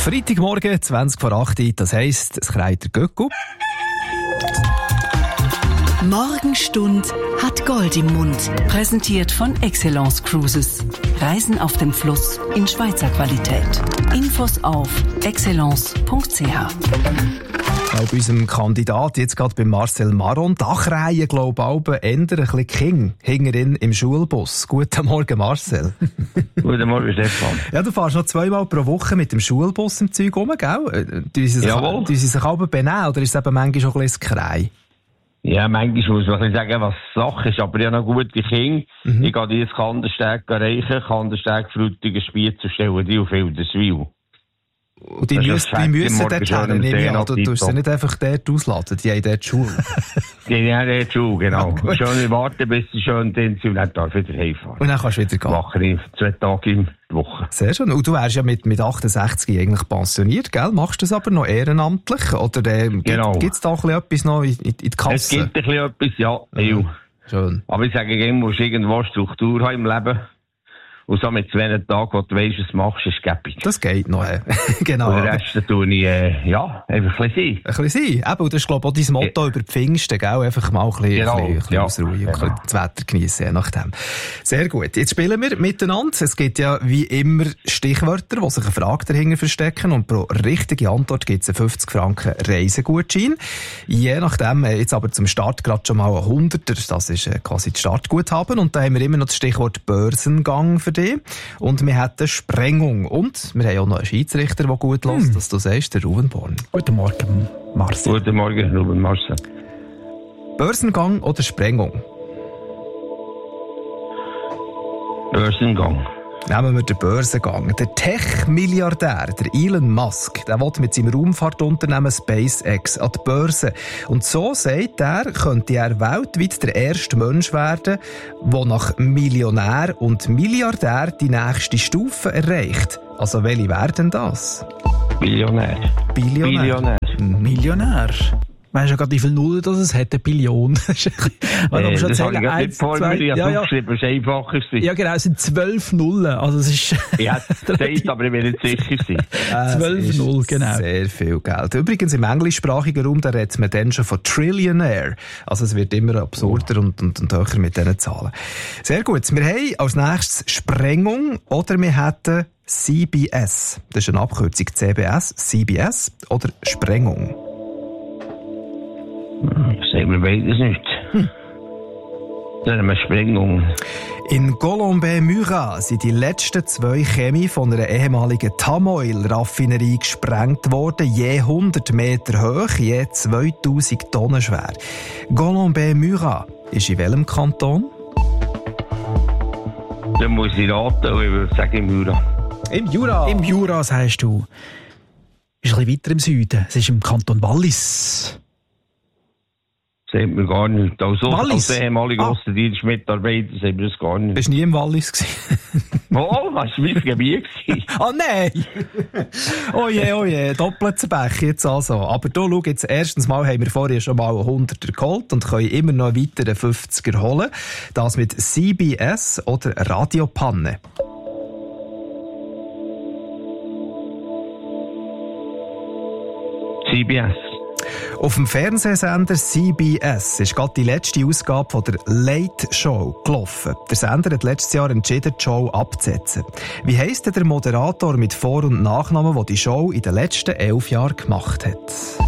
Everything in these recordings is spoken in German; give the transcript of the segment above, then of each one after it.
Freitagmorgen, 20:08, das heisst, es kreit der Göcku. Morgenstund hat Gold im Mund. Präsentiert von Excellence Cruises. Reisen auf dem Fluss in Schweizer Qualität. Infos auf excellence.ch. Auch bei unserem Kandidat, jetzt gerade bei Marcel Maron, Dachreihe, glaube ich, ändern ein bisschen King hinterin im Schulbus. Guten Morgen, Marcel. Guten Morgen, Stefan. Ja, du fährst noch 2-mal pro Woche mit dem Schulbus im Zeug rum, gell? Tun sie sich aber benehmen, oder ist es eben manchmal schon ein bisschen Krei? Ja, manchmal muss man sagen, was Sache ist, aber ich habe noch gute Kinder. Ich gehe die ins Kandersteg erreichen, Kandersteg, Frutigen, Spiez und stelle die auf Wilderswil. Und die müssen dort hin, nehme ich an. Du tust sie nicht einfach dort ausladen, die haben dort die Schule. Die haben dort die Schule, genau. Schön warten, bis sie schön drin sind und dann darf ich wieder heimfahren. Und dann kannst du wieder gehen. Mache ich 2 Tage in der Woche. Sehr schön. Und du wärst ja mit 68 eigentlich pensioniert, gell? Machst du das aber noch ehrenamtlich? Oder gibt es da etwas noch in die Kasse? Es gibt etwas, ja. Schön. Aber ich sage, du musst irgendwo Struktur haben im Leben. Und so mit 2 Tagen, wo du weisst, was du machst, ist gäbig. Das geht noch, genau. Und den Rest tue ich, einfach ein bisschen sein. Ein bisschen sein. Eben, und das ist, glaube ich, auch dein Motto über die Pfingsten, gell? Einfach mal ein bisschen ausruhen und das Wetter geniessen, je nachdem. Sehr gut. Jetzt spielen wir miteinander. Es gibt ja, wie immer, Stichwörter, wo sich eine Frage dahinter verstecken. Und pro richtige Antwort gibt es einen 50 Franken Reisegutschein. Je nachdem, jetzt aber zum Start gerade schon mal ein 100er. Das ist quasi das Startguthaben. Und da haben wir immer noch das Stichwort Börsengang für dich. Und wir hätten Sprengung. Und wir haben auch noch einen Schiedsrichter, der gut lässt, dass du sagst, der Ruben Born. Guten Morgen, Marcel. Guten Morgen, Ruben Marcel. Börsengang oder Sprengung? Börsengang. Nehmen wir den Börsengang. Der Tech-Milliardär, der Elon Musk, der will mit seinem Raumfahrtunternehmen SpaceX an die Börse. Und so, sagt er, könnte er weltweit der erste Mensch werden, der nach Millionär und Milliardär die nächste Stufe erreicht. Also welche werden das? Billionär. Millionär. Weißt du gerade, wie viele Nullen das es hat? 1 Billion. Das habe ich gerade nicht vor mir. Ich habe es aufgeschrieben, es war einfacher. Ja, genau, es sind 12 Nullen. Also, es ist ich habe es gesagt, aber ich will nicht sicher sein. 12 Nullen, genau. Sehr viel Geld. Übrigens, im englischsprachigen Raum, da redet man dann schon von Trillionaire. Also, es wird immer absurder und höher mit diesen Zahlen. Sehr gut. Wir haben als nächstes Sprengung oder wir hätten CBS. Das ist eine Abkürzung. CBS, CBS oder Sprengung. Das sagen wir beides nicht. Dann haben wir Sprengung. In Golombey-Murat sind die letzten 2 Chemie von einer ehemaligen Tamoil-Raffinerie gesprengt worden, je 100 Meter hoch, je 2000 Tonnen schwer. Golombey-Murat ist in welchem Kanton? Dann muss ich raten, ich würde sagen im Jura. Im Jura? Im Jura, sagst du. Ist ein bisschen weiter im Süden. Es ist im Kanton Wallis. Das sagt mir gar nicht. Wallis? Als ehemaliger ostindischer Mitarbeiter sagt mir das gar nicht. Bist du nie im Wallis gewesen? Oh, das war mein Gebiet. Oh nein! Oh je, Doppelzebech jetzt also. Aber du, schau jetzt, erstens mal haben wir vorher schon mal einen 100er geholt und können immer noch einen weiteren 50er holen. Das mit CBS oder Radiopanne. CBS. Auf dem Fernsehsender CBS ist gerade die letzte Ausgabe von der Late Show gelaufen. Der Sender hat letztes Jahr entschieden, die Show abzusetzen. Wie heisst denn der Moderator mit Vor- und Nachnamen, der die Show in den letzten 11 Jahren gemacht hat?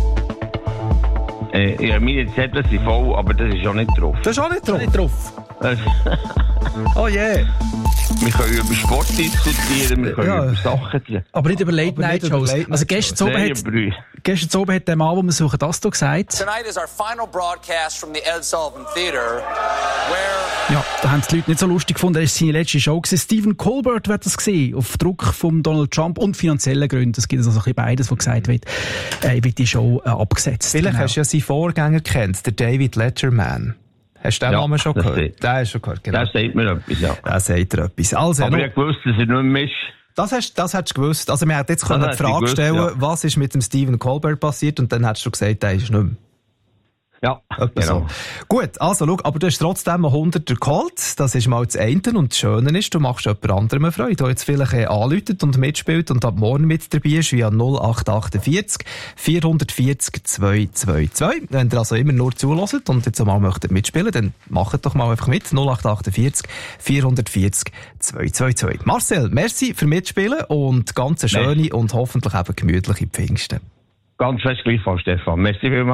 Ja, meine Zettel sind voll, aber das ist auch nicht drauf. Das ist auch nicht drauf? Oh je. Yeah. Wir können über Sport diskutieren, wir können über Sachen diskutieren. Aber nicht über Late-Night-Shows. Also gestern oben hat der Mann, den wir suchen, das hier gesagt. Tonight is our final broadcast from the Ed Sullivan Theater, where... Ja, da haben die Leute nicht so lustig gefunden. Das war seine letzte Show. Stephen Colbert wird das gesehen, auf Druck von Donald Trump und finanziellen Gründen. Es gibt also ein bisschen beides, was gesagt wird. Wird die Show abgesetzt. Vielleicht hast du ja seinen Vorgänger kennt, der David Letterman. Hast du den Namen schon gehört? Den hast du schon gehört, genau. Der sagt mir etwas, ja. Der sagt dir etwas. Also, aber ich wusste, dass er nicht mehr ist. Das hättest du gewusst. Also, wir hätten jetzt die Frage stellen, was ist mit dem Stephen Colbert passiert, und dann hättest du gesagt, der ist nicht mehr. Ja, genau. So. Gut, also schau, aber du hast trotzdem einen 100er geholt. Das ist mal das eine. Und das Schöne ist, du machst jemand anderem eine Freude, der jetzt vielleicht anläutet und mitspielt und ab morgen mit dabei ist, via 0848 440 222. Wenn ihr also immer nur zuhört und jetzt mal möchtet mitspielen, dann macht doch mal einfach mit. 0848 440 222. Marcel, merci für Mitspielen und ganz schöne und hoffentlich eben gemütliche Pfingsten. Ganz fest gleichfalls, Stefan. Merci vielmals.